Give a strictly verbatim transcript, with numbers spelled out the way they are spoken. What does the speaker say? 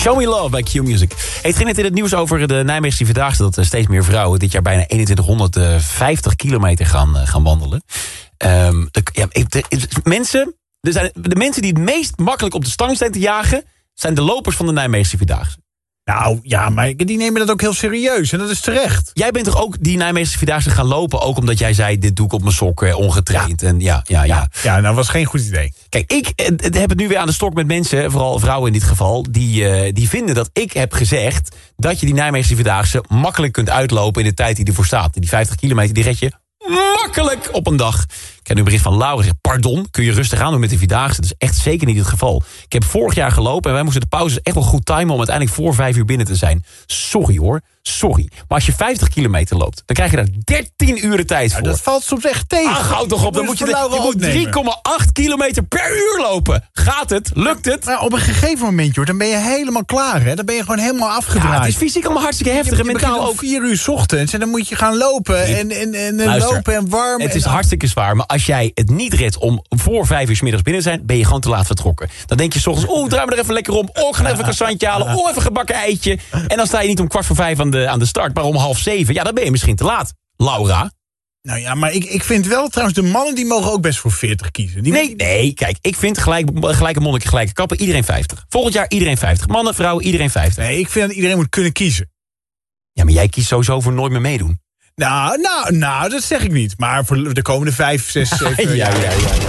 Show Me Love bij Q-Music. Hey, het ging net in het nieuws over de Nijmeegse Vierdaagse... dat steeds meer vrouwen dit jaar bijna eenentwintighonderdvijftig kilometer gaan, uh, gaan wandelen. Um, de, ja, de, mensen, er zijn, de mensen die het meest makkelijk op de stang zijn te jagen... zijn de lopers van de Nijmeegse Vierdaagse. Nou, ja, maar die nemen dat ook heel serieus. En dat is terecht. Jij bent toch ook die Nijmeegse Vierdaagse gaan lopen... ook omdat jij zei, dit doe ik op mijn sokken, ongetraind. Ja. En ja, ja, ja. Ja, ja, nou, dat was geen goed idee. Kijk, ik eh, heb het nu weer aan de stok met mensen... vooral vrouwen in dit geval... die, uh, die vinden dat ik heb gezegd... dat je die Nijmeegse Vierdaagse makkelijk kunt uitlopen... in de tijd die ervoor staat. Die vijftig kilometer, die red je makkelijk op een dag. Ik heb nu een bericht van Laura. Zegt, pardon, kun je rustig aan doen met de Vierdaagse? Dat is echt zeker niet het geval. Ik heb vorig jaar gelopen en wij moesten de pauzes echt wel goed timen... om uiteindelijk voor vijf uur binnen te zijn. Sorry hoor, sorry. Maar als je vijftig kilometer loopt, dan krijg je daar dertien uur de tijd voor. Nou, dat valt soms echt tegen. Ach, houd toch op, dan moet je, de, je moet drie komma acht kilometer per uur lopen. Gaat het? Lukt het? Nou, op een gegeven moment, hoor, dan ben je helemaal klaar. Hè? Dan ben je gewoon helemaal afgedraaid. Ja, het is fysiek allemaal hartstikke heftig. Je, en je mentaal ook. vier uur 's ochtends en dan moet je gaan lopen. En, en, en, en Luister, lopen en warm. Het en is dan... hartstikke zwaar, maar als jij het niet redt om voor vijf uur 's middags binnen te zijn, ben je gewoon te laat vertrokken. Dan denk je 's ochtends, oeh, draai me er even lekker om. Oh, ik ga even een croissantje halen. Oh, even een gebakken eitje. En dan sta je niet om kwart voor vijf aan de, aan de start, maar om half zeven. Ja, dan ben je misschien te laat. Laura? Nou ja, maar ik, ik vind wel trouwens, de mannen die mogen ook best voor veertig kiezen. Die nee, nee, kijk, ik vind gelijk, gelijke monniken, gelijke kappen, iedereen vijftig. Volgend jaar iedereen vijftig. Mannen, vrouwen, iedereen vijftig. Nee, ik vind dat iedereen moet kunnen kiezen. Ja, maar jij kiest sowieso voor nooit meer meedoen. Nou, nou, nou, dat zeg ik niet. Maar voor de komende vijf, zes, zeven ja, ja, ja, ja.